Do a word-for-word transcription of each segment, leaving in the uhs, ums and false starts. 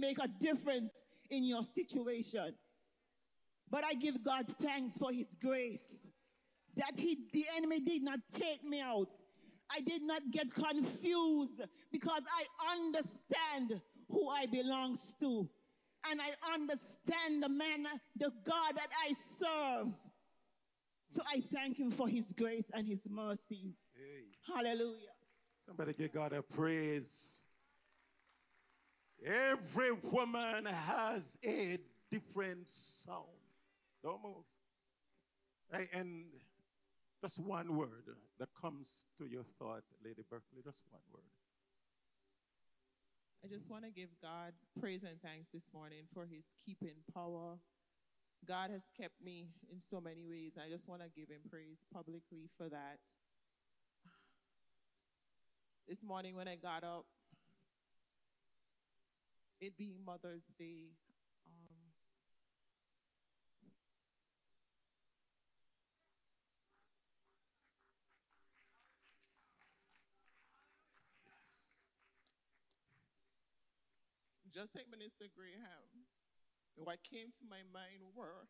make a difference in your situation. But I give God thanks for his grace, that he, the enemy did not take me out. I did not get confused because I understand who I belongs to. And I understand the man, the God that I serve. So I thank him for his grace and his mercies. Hey. Hallelujah. Somebody give God a praise. Every woman has a different sound. Don't move. Hey, and just one word that comes to your thought, Lady Berkeley, just one word. I just want to give God praise and thanks this morning for his keeping power. God has kept me in so many ways. I just want to give him praise publicly for that. This morning when I got up, it being Mother's Day, um, just like Minister Graham, what came to my mind were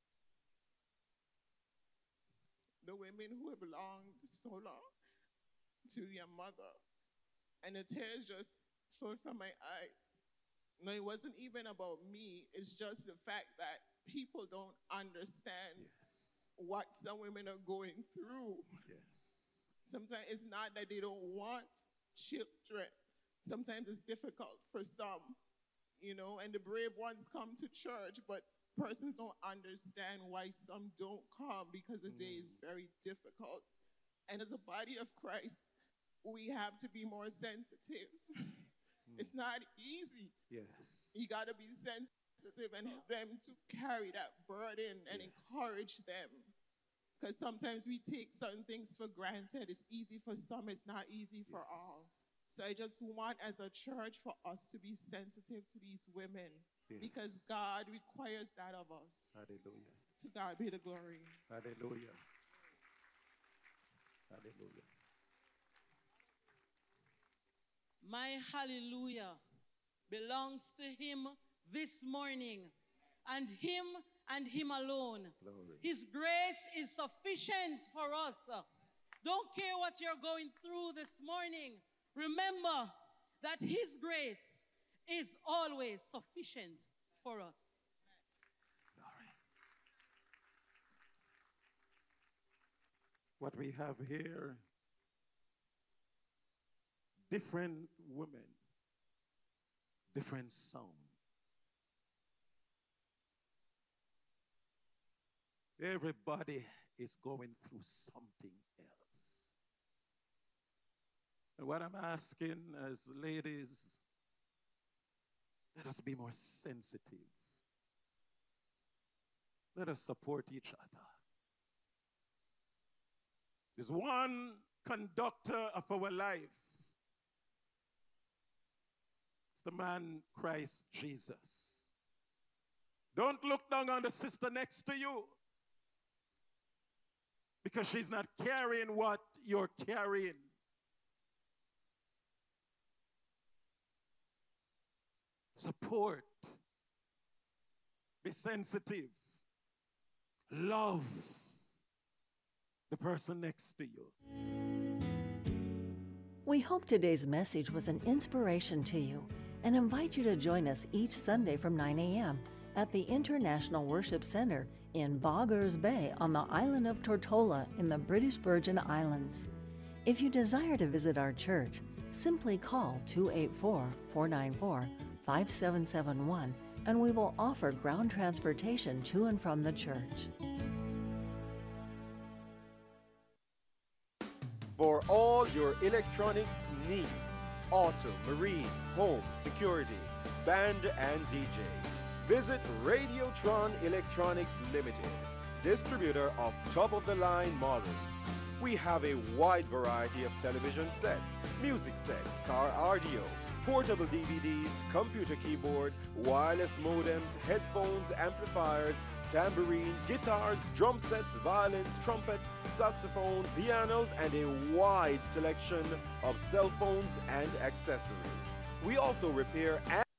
the women who have belonged so long to their mother. And the tears just flowed from my eyes. No, it wasn't even about me. It's just the fact that people don't understand yes. what some women are going through. Yes. Sometimes it's not that they don't want children. Sometimes it's difficult for some, you know, and the brave ones come to church, but persons don't understand why some don't come because the mm. day is very difficult. And as a body of Christ, we have to be more sensitive. Mm. It's not easy. Yes. You got to be sensitive and help them to carry that burden and yes. encourage them. Because sometimes we take certain things for granted. It's easy for some, it's not easy for yes. all. So I just want as a church for us to be sensitive to these women yes. because God requires that of us. Hallelujah. To God be the glory. Hallelujah. Hallelujah. My hallelujah belongs to him this morning, and him and him alone. Glory. His grace is sufficient for us. Don't care what you're going through this morning. Remember that his grace is always sufficient for us. Glory. What we have here, different women, different sound. Everybody is going through something else. And what I'm asking as ladies, let us be more sensitive. Let us support each other. There's one conductor of our life. It's the man Christ Jesus. Don't look down on the sister next to you because she's not carrying what you're carrying. Support. Be sensitive. Love the person next to you. We hope today's message was an inspiration to you and invite you to join us each Sunday from nine a.m. at the International Worship Center in Boggers Bay on the island of Tortola in the British Virgin Islands. If you desire to visit our church, simply call two eight four, four nine four, five seven seven one and we will offer ground transportation to and from the church. For all your electronics needs, auto, marine, home, security, band and D J, visit Radiotron Electronics Limited, distributor of top-of-the-line models. We have a wide variety of television sets, music sets, car audio, portable D V Ds, computer keyboard, wireless modems, headphones, amplifiers, tambourine, guitars, drum sets, violins, trumpets, saxophone, pianos, and a wide selection of cell phones and accessories. We also repair and